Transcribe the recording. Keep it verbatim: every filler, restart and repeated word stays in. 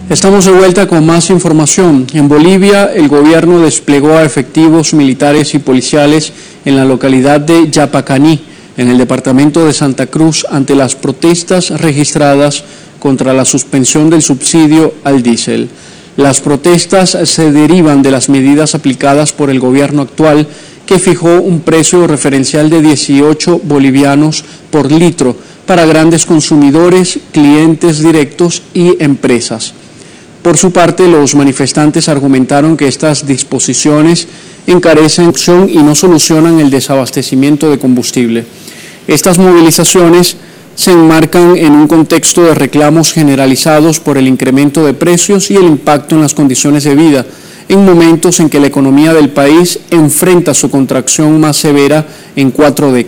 Estamos de vuelta con más información. En Bolivia, el gobierno desplegó a efectivos militares y policiales en la localidad de Yapacaní, en el departamento de Santa Cruz, ante las protestas registradas contra la suspensión del subsidio al diésel. Las protestas se derivan de las medidas aplicadas por el gobierno actual, que fijó un precio referencial de dieciocho bolivianos por litro para grandes consumidores, clientes directos y empresas. Por su parte, los manifestantes argumentaron que estas disposiciones encarecen la producción y no solucionan el desabastecimiento de combustible. Estas movilizaciones se enmarcan en un contexto de reclamos generalizados por el incremento de precios y el impacto en las condiciones de vida, en momentos en que la economía del país enfrenta su contracción más severa en cuatro décadas.